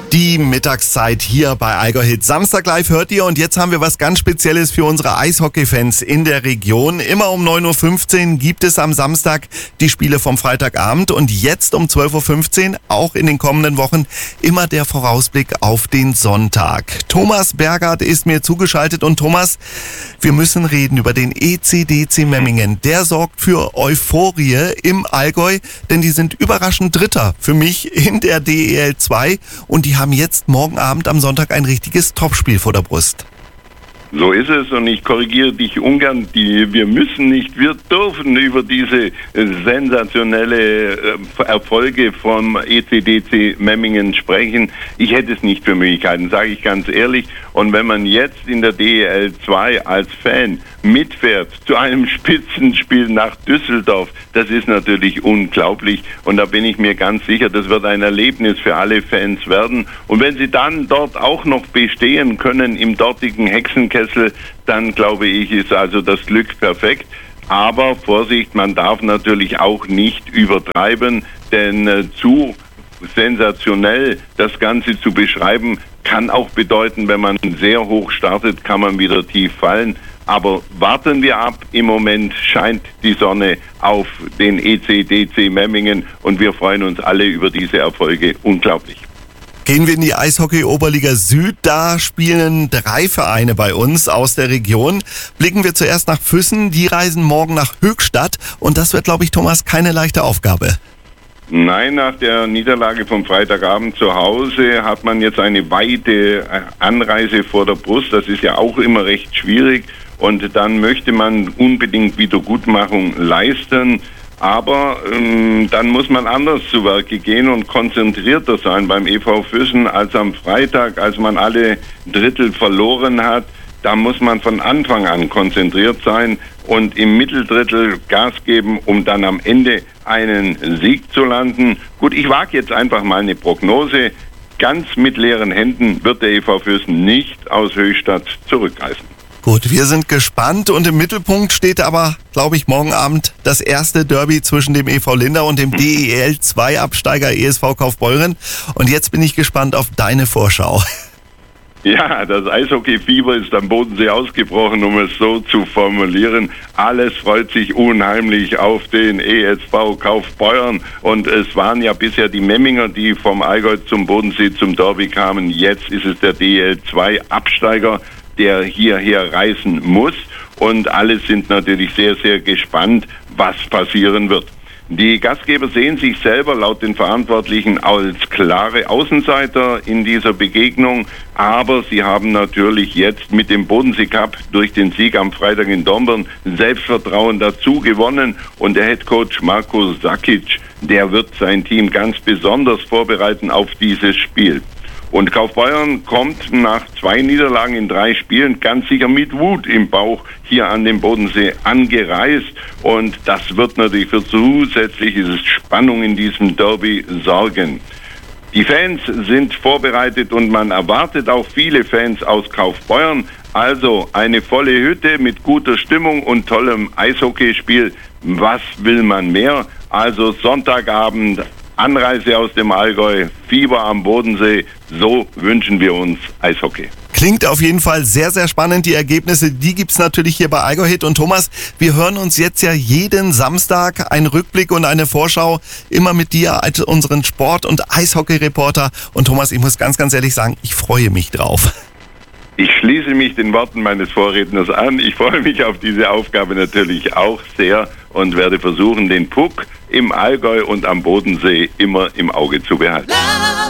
Die Mittagszeit hier bei Allgäu Hit. Samstag live hört ihr und jetzt haben wir was ganz Spezielles für unsere Eishockey-Fans in der Region. Immer um 9.15 Uhr gibt es am Samstag die Spiele vom Freitagabend und jetzt um 12.15 Uhr, auch in den kommenden Wochen, immer der Vorausblick auf den Sonntag. Thomas Bergert ist mir zugeschaltet und Thomas, wir müssen reden über den ECDC Memmingen. Der sorgt für Euphorie im Allgäu, denn die sind überraschend Dritter für mich in der DEL 2 und die haben jetzt morgen Abend am Sonntag ein richtiges Topspiel vor der Brust. So ist es und ich korrigiere dich ungern. Wir müssen nicht, wir dürfen über diese sensationelle Erfolge vom ECDC Memmingen sprechen. Ich hätte es nicht für Möglichkeiten, sage ich ganz ehrlich. Und wenn man jetzt in der DEL 2 als Fan mitfährt zu einem Spitzenspiel nach Düsseldorf, das ist natürlich unglaublich. Und da bin ich mir ganz sicher, das wird ein Erlebnis für alle Fans werden. Und wenn sie dann dort auch noch bestehen können im dortigen Hexenkessel, dann glaube ich, ist also das Glück perfekt. Aber Vorsicht, man darf natürlich auch nicht übertreiben, denn zu sensationell das Ganze zu beschreiben, kann auch bedeuten, wenn man sehr hoch startet, kann man wieder tief fallen. Aber warten wir ab, im Moment scheint die Sonne auf den ECDC Memmingen und wir freuen uns alle über diese Erfolge unglaublich. Gehen wir in die Eishockey-Oberliga Süd, da spielen 3 Vereine bei uns aus der Region. Blicken wir zuerst nach Füssen, die reisen morgen nach Höchstadt und das wird, glaube ich, Thomas, keine leichte Aufgabe. Nein, nach der Niederlage vom Freitagabend zu Hause hat man jetzt eine weite Anreise vor der Brust. Das ist ja auch immer recht schwierig und dann möchte man unbedingt Wiedergutmachung leisten. Aber dann muss man anders zu Werke gehen und konzentrierter sein beim EV Füssen als am Freitag, als man alle Drittel verloren hat. Da muss man von Anfang an konzentriert sein und im Mitteldrittel Gas geben, um dann am Ende einen Sieg zu landen. Gut, ich wage jetzt einfach mal eine Prognose. Ganz mit leeren Händen wird der EV Füssen nicht aus Höchstadt zurückreisen. Gut, wir sind gespannt und im Mittelpunkt steht aber, glaube ich, morgen Abend das erste Derby zwischen dem EV Lindau und dem DEL 2 Absteiger ESV Kaufbeuren. Und jetzt bin ich gespannt auf deine Vorschau. Ja, das Eishockey-Fieber ist am Bodensee ausgebrochen, um es so zu formulieren. Alles freut sich unheimlich auf den ESV Kaufbeuren. Und es waren ja bisher die Memminger, die vom Allgäu zum Bodensee zum Derby kamen. Jetzt ist es der DEL 2 Absteiger, der hierher reisen muss. Und alle sind natürlich sehr, sehr gespannt, was passieren wird. Die Gastgeber sehen sich selber laut den Verantwortlichen als klare Außenseiter in dieser Begegnung, aber sie haben natürlich jetzt mit dem Bodensee Cup durch den Sieg am Freitag in Dornbirn Selbstvertrauen dazu gewonnen und der Headcoach Marko Sakic, der wird sein Team ganz besonders vorbereiten auf dieses Spiel. Und Kaufbeuren kommt nach 2 Niederlagen in 3 Spielen ganz sicher mit Wut im Bauch hier an den Bodensee angereist. Und das wird natürlich für zusätzliche Spannung in diesem Derby sorgen. Die Fans sind vorbereitet und man erwartet auch viele Fans aus Kaufbeuren. Also eine volle Hütte mit guter Stimmung und tollem Eishockeyspiel. Was will man mehr? Also Sonntagabend, Anreise aus dem Allgäu, Fieber am Bodensee, so wünschen wir uns Eishockey. Klingt auf jeden Fall sehr, sehr spannend. Die Ergebnisse, die gibt's natürlich hier bei Allgäu Hit. Und Thomas, wir hören uns jetzt ja jeden Samstag einen Rückblick und eine Vorschau immer mit dir als unseren Sport- und Eishockey-Reporter. Und Thomas, ich muss ganz, ganz ehrlich sagen, ich freue mich drauf. Ich schließe mich den Worten meines Vorredners an. Ich freue mich auf diese Aufgabe natürlich auch sehr und werde versuchen, den Puck im Allgäu und am Bodensee immer im Auge zu behalten.